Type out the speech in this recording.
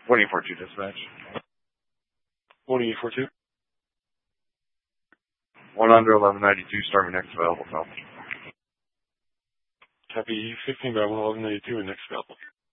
1842 dispatch. 1842. 1 under 1192, starting next available, Tom. Copy 15 by 1192 and next available.